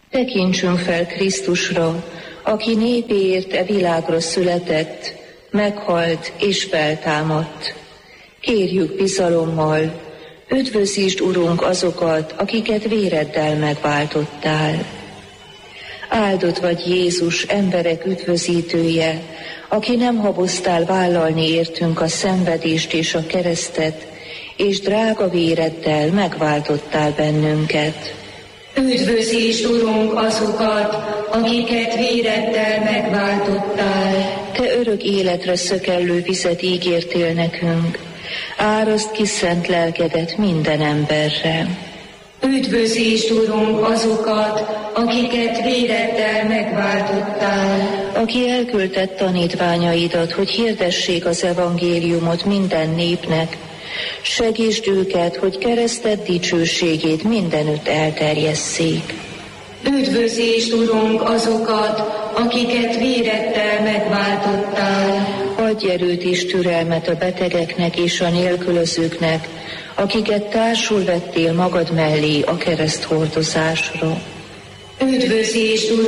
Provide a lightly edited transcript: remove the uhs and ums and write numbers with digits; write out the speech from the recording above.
Tekintsünk fel Krisztusra, aki népéért e világra született, meghalt és feltámadt. Kérjük bizalommal, üdvözítsd, Urunk, azokat, akiket véreddel megváltottál. Áldott vagy Jézus, emberek üdvözítője, aki nem haboztál vállalni értünk a szenvedést és a keresztet, és drága véreddel megváltottál bennünket. Üdvözítsd, Urunk, azokat, akiket véreddel megváltottál. Te örök életre szökellő vizet ígértél nekünk, áraszd ki szent lelkedet minden emberre. Üdvözítsd, Urunk, azokat, akiket véreddel megváltottál. Aki elküldett tanítványaidat, hogy hirdessék az evangéliumot minden népnek, segítsd őket, hogy kereszted dicsőségét mindenütt elterjesszék. Üdvözítsd, Urunk, azokat, akiket véreddel megváltottál. Adj erőt és türelmet a betegeknek és a nélkülözőknek, akiket társul vettél magad mellé a kereszthordozásra. Üdvözítsd,